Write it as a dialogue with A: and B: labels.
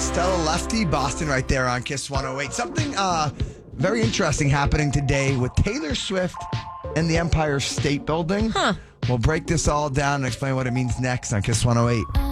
A: Stella Lefty, Boston right there on Kiss 108. Something very interesting happening today with Taylor Swift and the Empire State Building.
B: Huh.
A: We'll break this all down and explain what it means next on Kiss 108.